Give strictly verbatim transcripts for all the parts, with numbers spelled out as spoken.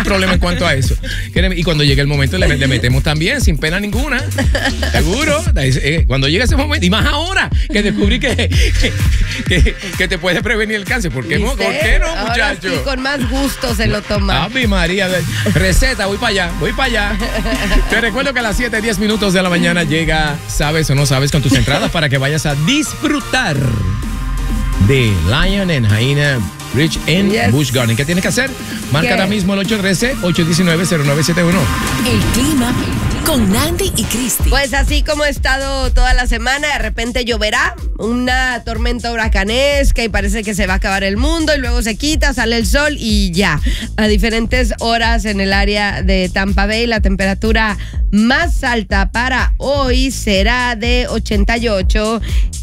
problema en cuanto a eso. Y cuando llegue el momento le, le metemos también, sin pena ninguna. Seguro. Cuando llegue ese momento, y más ahora, que descubrí que, que, que te puede prevenir el cáncer. ¿Por qué, ¿Por qué no, muchacho? Ahora sí, con más gusto se lo toma. Ave María. Receta, voy para allá, voy para allá. Te recuerdo que a las siete, diez minutos de la mañana llega, sabes o no sabes, con tus entradas para que vayas a disfrutar de Lion and Hyena Ridge en yes. Busch Garden. ¿Qué tienes que hacer? Marca ¿Qué? ahora mismo el ocho uno tres, ocho uno nueve, cero nueve siete uno. El clima con Nandi y Cristi. Pues así como he estado toda la semana, de repente lloverá, una tormenta huracanesca y parece que se va a acabar el mundo y luego se quita, sale el sol y ya. A diferentes horas en el área de Tampa Bay, la temperatura más alta para hoy será de ochenta y ocho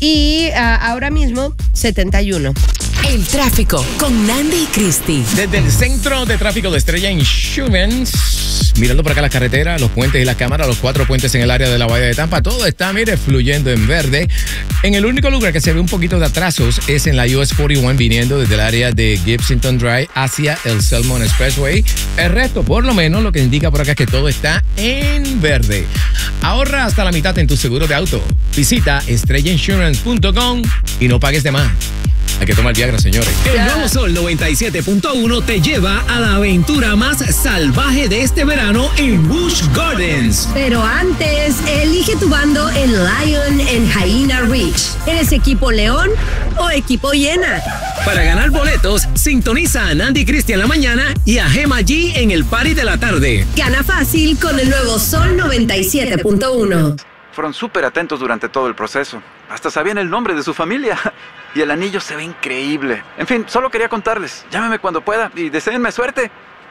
y uh, ahora mismo setenta y uno. El tráfico con Nandi y Cristi. Desde el centro de tráfico de Estrella Insurance, mirando por acá las carreteras, los puentes y las cámaras, los cuatro puentes en el área de la Bahía de Tampa, todo está, mire, fluyendo en verde. En el único lugar que se ve un poquito de atrasos es en la U S cuarenta y uno, viniendo desde el área de Gibsonton Drive hacia el Selmon Expressway. El resto, por lo menos, lo que indica por acá es que todo está en verde. Ahorra hasta la mitad en tu seguro de auto. Visita estrella insurance punto com y no pagues de más. Hay que tomar Viagra, señores. El nuevo Sol noventa y siete punto uno te lleva a la aventura más salvaje de este verano en Busch Gardens. Pero antes, elige tu bando en Lion and Hyena Ridge. ¿Eres equipo León o equipo Hiena? Para ganar boletos, sintoniza a Nandi y Cristi en la mañana y a Gema G en el party de la tarde. Gana fácil con el nuevo Sol noventa y siete punto uno. Fueron súper atentos durante todo el proceso. Hasta sabían el nombre de su familia. Y el anillo se ve increíble. En fin, solo quería contarles. Llámeme cuando pueda y deséenme suerte.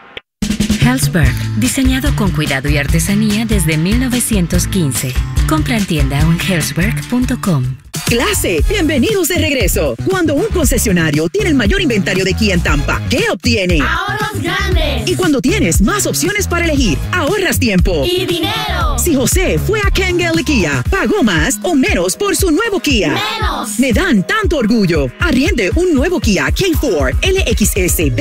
Helzberg, diseñado con cuidado y artesanía desde mil novecientos quince. Compra en tienda o en helzberg punto com. Clase, bienvenidos de regreso. Cuando un concesionario tiene el mayor inventario de Kia en Tampa, ¿qué obtiene? ¡Ahorros grandes! Y cuando tienes más opciones para elegir, ahorras tiempo. ¡Y dinero! Si José fue a Kangol Kia, ¿pagó más o menos por su nuevo Kia? ¡Menos! Me dan tanto orgullo. Arriende un nuevo Kia K cuatro L X S